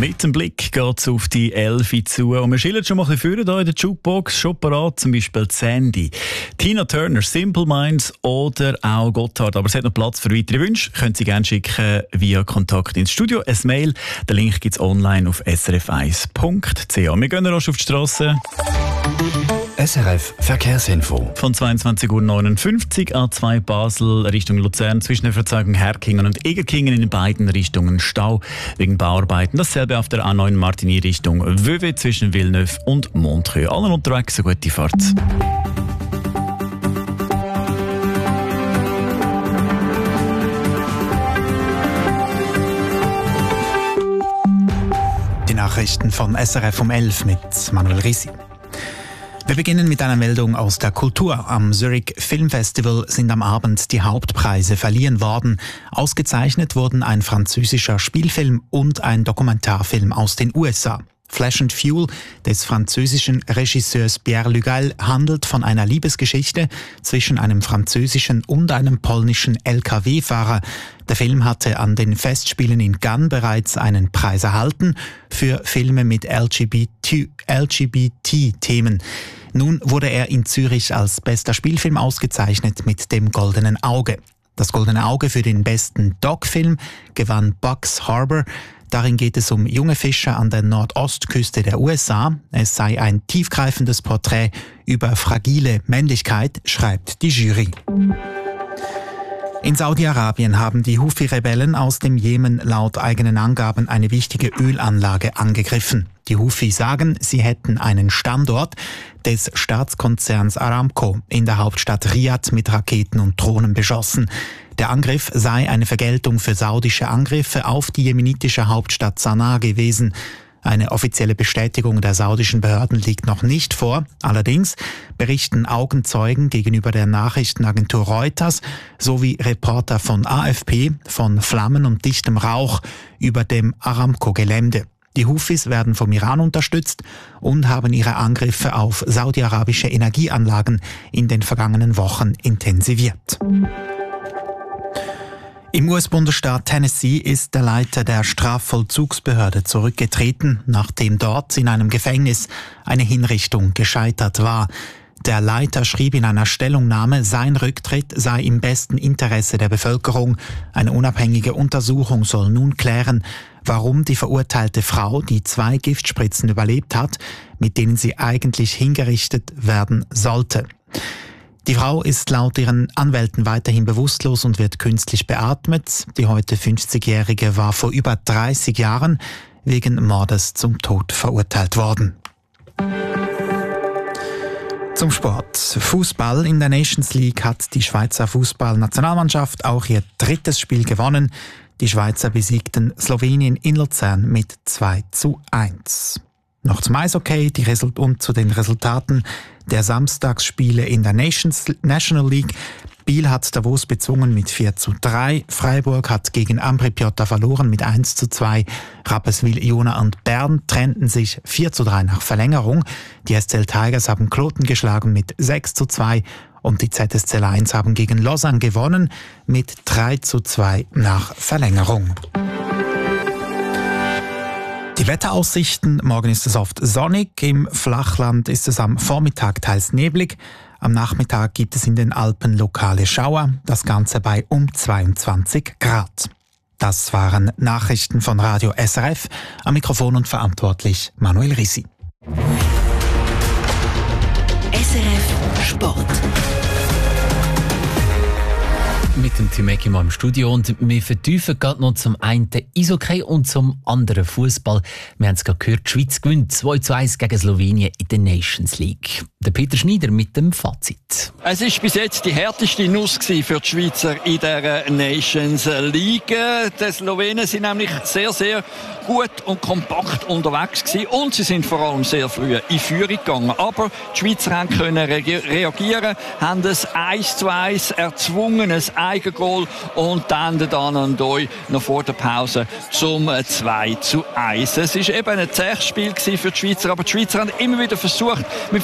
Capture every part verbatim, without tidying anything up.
Mit dem Blick geht es auf die elf zu. Und wir schildern schon mal ein bisschen hier in der Jukebox. Schon parat, zum Beispiel Sandy, Tina Turner, Simple Minds oder auch Gotthard. Aber es hat noch Platz für weitere Wünsche. Können Sie gerne schicken via Kontakt ins Studio. Ein Mail. Den Link gibt es online auf s r f eins punkt c h. Wir gehen rasch auf die Strasse. S R F Verkehrsinfo. Von zweiundzwanzig Uhr neunundfünfzig A zwei Basel Richtung Luzern zwischen der Verzeugung Herkingen und Egerkingen in beiden Richtungen Stau wegen Bauarbeiten. Dasselbe auf der A neun Martigny Richtung Vevey zwischen Villeneuve und Montreux. Allen unterwegs eine gute Fahrt. Die Nachrichten von S R F um elf mit Manuel Risi. Wir beginnen mit einer Meldung aus der Kultur. Am Zurich Film Festival sind am Abend die Hauptpreise verliehen worden. Ausgezeichnet wurden ein französischer Spielfilm und ein Dokumentarfilm aus den U S A. Flesh and Fuel des französischen Regisseurs Pierre Lugal handelt von einer Liebesgeschichte zwischen einem französischen und einem polnischen L K W-Fahrer. Der Film hatte an den Festspielen in Cannes bereits einen Preis erhalten für Filme mit L G B T-Themen. Nun wurde er in Zürich als bester Spielfilm ausgezeichnet mit dem Goldenen Auge. Das Goldene Auge für den besten Doc-Film gewann Bucks Harbor. Darin geht es um junge Fischer an der Nordostküste der U S A. Es sei ein tiefgreifendes Porträt über fragile Männlichkeit, schreibt die Jury. In Saudi-Arabien haben die Houthi-Rebellen aus dem Jemen laut eigenen Angaben eine wichtige Ölanlage angegriffen. Die Houthi sagen, sie hätten einen Standort des Staatskonzerns Aramco in der Hauptstadt Riad mit Raketen und Drohnen beschossen. Der Angriff sei eine Vergeltung für saudische Angriffe auf die jemenitische Hauptstadt Sanaa gewesen. Eine offizielle Bestätigung der saudischen Behörden liegt noch nicht vor. Allerdings berichten Augenzeugen gegenüber der Nachrichtenagentur Reuters sowie Reporter von A F P von Flammen und dichtem Rauch über dem Aramco-Gelände. Die Houthis werden vom Iran unterstützt und haben ihre Angriffe auf saudi-arabische Energieanlagen in den vergangenen Wochen intensiviert. Im U S-Bundesstaat Tennessee ist der Leiter der Strafvollzugsbehörde zurückgetreten, nachdem dort in einem Gefängnis eine Hinrichtung gescheitert war. Der Leiter schrieb in einer Stellungnahme, sein Rücktritt sei im besten Interesse der Bevölkerung. Eine unabhängige Untersuchung soll nun klären, warum die verurteilte Frau, die zwei Giftspritzen überlebt hat, mit denen sie eigentlich hingerichtet werden sollte. Die Frau ist laut ihren Anwälten weiterhin bewusstlos und wird künstlich beatmet. Die heute fünfzigjährige war vor über dreißig Jahren wegen Mordes zum Tod verurteilt worden. Zum Sport. Fußball in der Nations League hat die Schweizer Fußballnationalmannschaft auch ihr drittes Spiel gewonnen. Die Schweizer besiegten Slowenien in Luzern mit zwei zu eins. Noch zum Eishockey die Result- und zu den Resultaten der Samstagsspiele in der Nations National League. Biel hat Davos bezwungen mit vier zu drei. Freiburg hat gegen Ambri Piotta verloren mit eins zu zwei. Rapperswil, Jona und Bern trennten sich vier zu drei nach Verlängerung. Die S C L Tigers haben Kloten geschlagen mit sechs zu zwei. Und die Z S C Lions haben gegen Lausanne gewonnen mit drei zu zwei nach Verlängerung. Die Wetteraussichten: Morgen ist es oft sonnig, im Flachland ist es am Vormittag teils neblig. Am Nachmittag gibt es in den Alpen lokale Schauer, das Ganze bei um zweiundzwanzig Grad. Das waren Nachrichten von Radio S R F. Am Mikrofon und verantwortlich Manuel Risi. S R F Sport. Mit dem Tim Eckimann im Studio und wir vertiefen gerade noch zum einen Eishockey und zum anderen Fußball. Wir haben es gerade gehört, die Schweiz gewinnt zwei zu eins gegen Slowenien in der Nations League. Der Peter Schneider mit dem Fazit. Es war bis jetzt die härteste Nuss für die Schweizer in der Nations League. Die Slowenen sind nämlich sehr, sehr gut und kompakt unterwegs gewesen und sie sind vor allem sehr früh in Führung gegangen. Aber die Schweizer haben können reagieren, haben ein eins zu eins erzwungen, ein Eigengoal und dann der Dan Doi noch vor der Pause zum zwei zu eins. Es war eben ein zähes Spiel für die Schweizer, aber die Schweizer haben immer wieder versucht, mit verschiedenen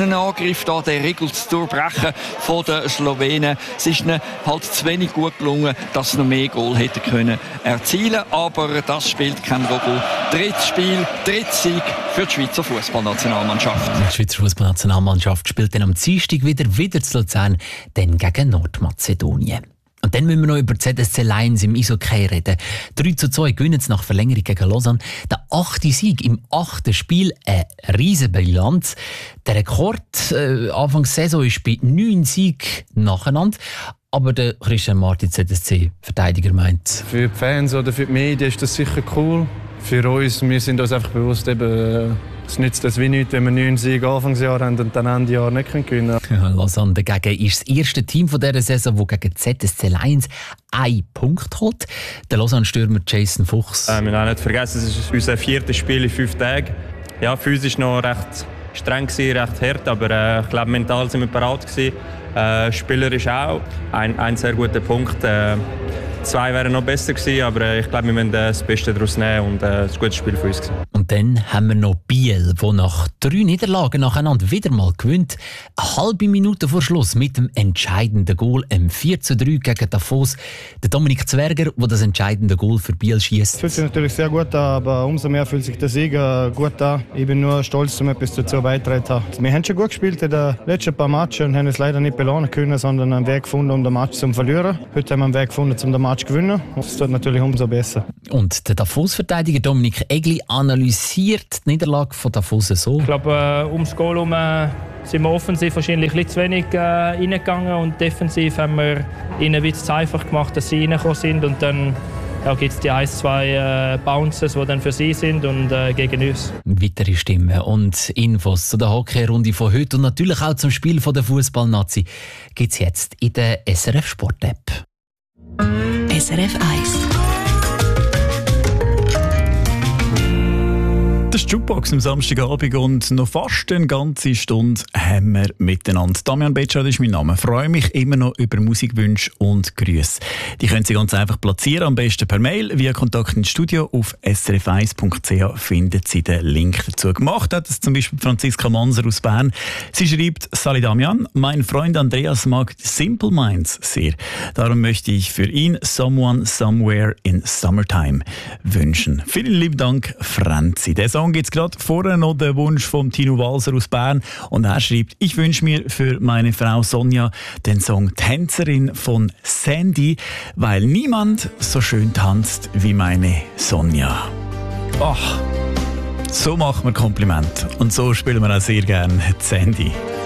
einen Angriff da, den Riegel zu durchbrechen von den Slowenen. Es ist ihnen halt zu wenig gut gelungen, dass sie noch mehr Goal hätten können erzielen. Aber das spielt keine Rolle. Drittes Spiel, drittes Sieg für die Schweizer Fußballnationalmannschaft. Die Schweizer Fußballnationalmannschaft spielt dann am Dienstag wieder, wieder zu Luzern, dann gegen Nordmazedonien. Und dann müssen wir noch über die Z S C Lions im Eishockey reden. drei zu zwei gewinnen sie nach Verlängerung gegen Lausanne. Der achte Sieg im achten Spiel, eine riesen Bilanz. Der Rekord äh, Anfang der Saison ist bei neun Siegen nacheinander. Aber der Christian Martin, Z S C-Verteidiger, meint: Für die Fans oder für die Medien ist das sicher cool. Für uns, wir sind uns einfach bewusst, eben, es nützt das wie nichts, wenn wir neun Siege Anfangsjahr haben und dann Ende Jahr nicht gewinnen können. Ja, Lausanne dagegen ist das erste Team von dieser Saison, das gegen Z S C Lions einen Punkt holt. Der Lausanne-Stürmer Jason Fuchs. Äh, wir haben nicht vergessen, es ist unser viertes Spiel in fünf Tagen. Ja, physisch noch recht streng gewesen, recht hart, aber äh, ich glaube, mental sind wir bereit gewesen. Äh, spielerisch auch. Ein, ein sehr guter Punkt. Äh, zwei wären noch besser gewesen, aber äh, ich glaube, wir müssen äh, das Beste daraus nehmen und äh, ein gutes Spiel für uns gewesen. Und dann haben wir noch Biel, der nach drei Niederlagen nacheinander wieder mal gewinnt. Eine halbe Minute vor Schluss mit dem entscheidenden Goal, im vier zu drei gegen Davos. Der Dominik Zwerger, der das entscheidende Goal für Biel schießt. Es fühlt sich natürlich sehr gut an, aber umso mehr fühlt sich der Sieg gut an. Ich bin nur stolz, dass ich etwas dazu beigetragen habe. Wir haben schon gut gespielt in den letzten paar Matches und haben es leider nicht belohnen können, sondern einen Weg gefunden, um den Match zu verlieren. Heute haben wir einen Weg gefunden, um den Match zu gewinnen. Das tut natürlich umso besser. Und der Davos-Verteidiger Dominik Egli analysiert die Niederlage von Davos so. Ich glaube, äh, ums Goal herum äh, sind wir offensiv wahrscheinlich ein bisschen zu wenig äh, reingegangen und defensiv haben wir ihnen ein bisschen zu einfach gemacht, dass sie reingekommen sind und dann ja, gibt es die ein, zwei äh, Bounces, die dann für sie sind und äh, gegen uns. Weitere Stimmen und Infos zu der Hockey-Runde von heute und natürlich auch zum Spiel von der Fußball-Nazi gibt es jetzt in der S R F Sport-App. S R F eins. Das ist die Jukebox am Samstagabend und noch fast eine ganze Stunde haben wir miteinander. Damian Betschart ist mein Name. Ich freue mich immer noch über Musikwünsche und Grüße. Die können Sie ganz einfach platzieren, am besten per Mail, via Kontakt ins Studio. Auf s r f eins punkt c h finden Sie den Link dazu. Gemacht hat das zum Beispiel Franziska Manser aus Bern. Sie schreibt: Sali Damian, mein Freund Andreas mag Simple Minds sehr. Darum möchte ich für ihn Someone Somewhere in Summertime wünschen. Vielen lieben Dank, Franzi. Der Song gibt es gerade vorher noch den Wunsch von Tino Walser aus Bern und er schreibt: Ich wünsche mir für meine Frau Sonja den Song Tänzerin von Sandy, weil niemand so schön tanzt wie meine Sonja. Ach, so machen wir Kompliment und so spielen wir auch sehr gerne Sandy.